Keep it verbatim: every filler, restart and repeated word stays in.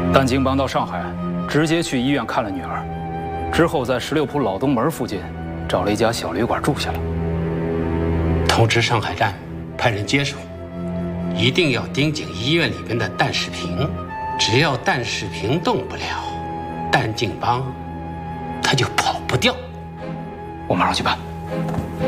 但景邦到上海，直接去医院看了女儿，之后在十六铺老东门附近找了一家小旅馆住下了。 通知上海站派人接手，一定要盯紧医院里边的旦世平。只要旦世平动不了，旦景邦他就跑不掉。 我马上去办。